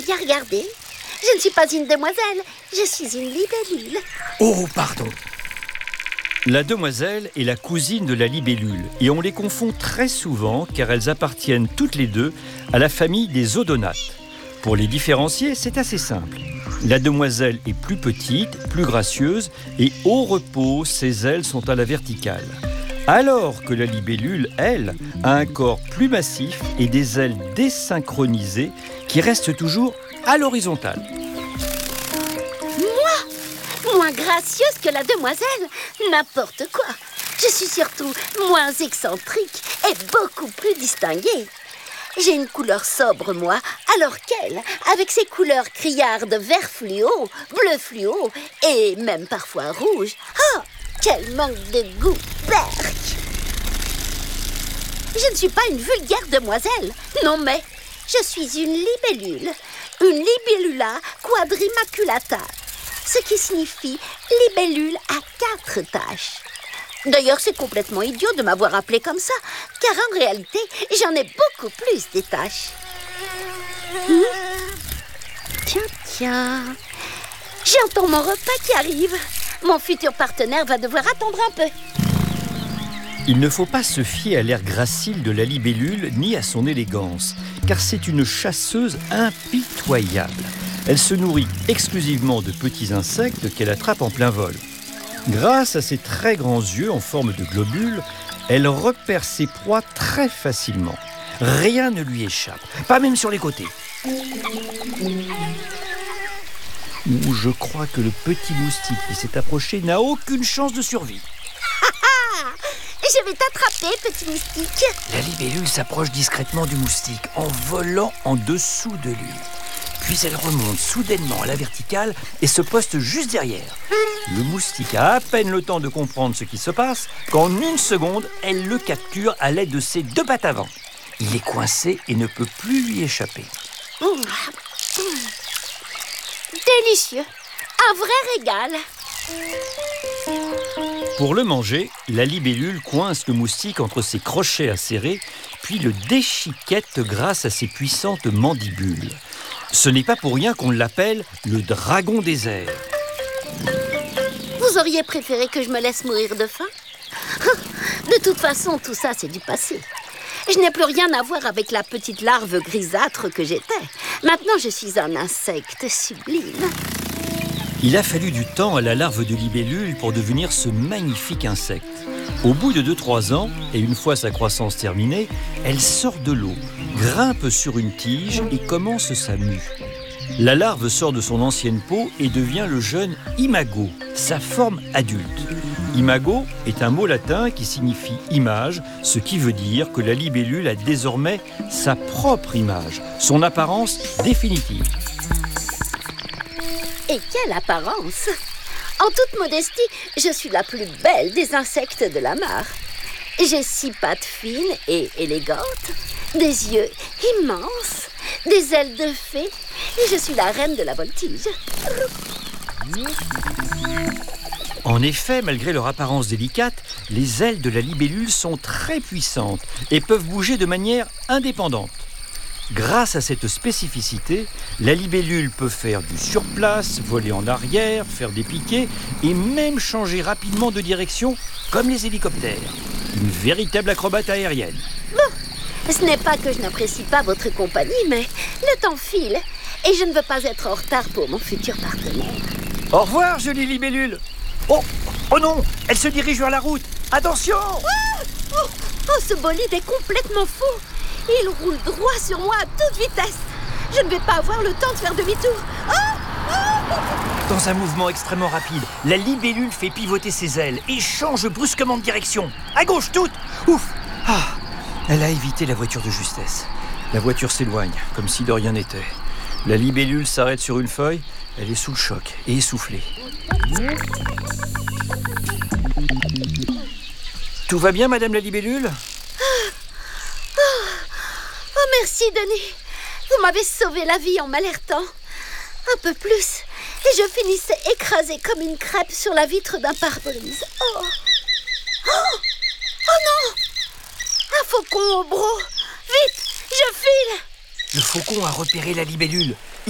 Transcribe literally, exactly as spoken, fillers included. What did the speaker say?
bien regardé. Je ne suis pas une demoiselle, je suis une libellule. Oh, pardon. La demoiselle est la cousine de la libellule et on les confond très souvent car elles appartiennent toutes les deux à la famille des odonates. Pour les différencier, c'est assez simple. La demoiselle est plus petite, plus gracieuse et au repos, ses ailes sont à la verticale. Alors que la libellule, elle, a un corps plus massif et des ailes désynchronisées qui restent toujours à l'horizontale. Moins gracieuse que la demoiselle, n'importe quoi. Je suis surtout moins excentrique et beaucoup plus distinguée. J'ai une couleur sobre, moi, alors qu'elle, avec ses couleurs criardes vert fluo, bleu fluo et même parfois rouge. Oh, quel manque de goût, berk! Je ne suis pas une vulgaire demoiselle, non mais je suis une libellule, une libellula quadrimaculata. Ce qui signifie libellule à quatre taches. D'ailleurs, c'est complètement idiot de m'avoir appelée comme ça, car en réalité, j'en ai beaucoup plus des taches. Hum? Tiens, tiens, j'entends mon repas qui arrive. Mon futur partenaire va devoir attendre un peu. Il ne faut pas se fier à l'air gracile de la libellule ni à son élégance, car c'est une chasseuse impitoyable. Elle se nourrit exclusivement de petits insectes qu'elle attrape en plein vol. Grâce à ses très grands yeux en forme de globules, elle repère ses proies très facilement. Rien ne lui échappe, pas même sur les côtés. Ouh, je crois que le petit moustique qui s'est approché n'a aucune chance de survie. Je vais t'attraper, petit moustique. La libellule s'approche discrètement du moustique en volant en dessous de lui. Puis elle remonte soudainement à la verticale et se poste juste derrière. Le moustique a à peine le temps de comprendre ce qui se passe qu'en une seconde, elle le capture à l'aide de ses deux pattes avant. Il est coincé et ne peut plus lui échapper. Mmh. Mmh. Délicieux, un vrai régal. Pour le manger, la libellule coince le moustique entre ses crochets acérés, puis le déchiquette grâce à ses puissantes mandibules. Ce n'est pas pour rien qu'on l'appelle le dragon des airs. Vous auriez préféré que je me laisse mourir de faim? De toute façon, tout ça, c'est du passé. Je n'ai plus rien à voir avec la petite larve grisâtre que j'étais. Maintenant, je suis un insecte sublime. Il a fallu du temps à la larve de libellule pour devenir ce magnifique insecte. Au bout de deux trois ans, et une fois sa croissance terminée, elle sort de l'eau, grimpe sur une tige et commence sa mue. La larve sort de son ancienne peau et devient le jeune imago, sa forme adulte. Imago est un mot latin qui signifie image, ce qui veut dire que la libellule a désormais sa propre image, son apparence définitive. Et quelle apparence! En toute modestie, je suis la plus belle des insectes de la mare. J'ai six pattes fines et élégantes, des yeux immenses, des ailes de fée, et je suis la reine de la voltige. En effet, malgré leur apparence délicate, les ailes de la libellule sont très puissantes et peuvent bouger de manière indépendante. Grâce à cette spécificité, la libellule peut faire du surplace, voler en arrière, faire des piquets et même changer rapidement de direction comme les hélicoptères. Une véritable acrobate aérienne. Bon, ce n'est pas que je n'apprécie pas votre compagnie, mais le temps file et je ne veux pas être en retard pour mon futur partenaire. Au revoir, jolie libellule. Oh, oh non, elle se dirige vers la route. Attention! Ah oh, oh, ce bolide est complètement fou. Il roule droit sur moi à toute vitesse. Je ne vais pas avoir le temps de faire demi-tour. Oh oh Dans un mouvement extrêmement rapide, la libellule fait pivoter ses ailes et change brusquement de direction. À gauche, toute! Ouf! Ah, elle a évité la voiture de justesse. La voiture s'éloigne, comme si de rien n'était. La libellule s'arrête sur une feuille. Elle est sous le choc et essoufflée. Tout va bien, madame la libellule ? Oh, merci, Denis. Vous m'avez sauvé la vie en m'alertant. Un peu plus, et je finissais écrasée comme une crêpe sur la vitre d'un pare-brise. Oh. Oh. Oh non! Un faucon au bro! Vite, je file! Le faucon a repéré la libellule.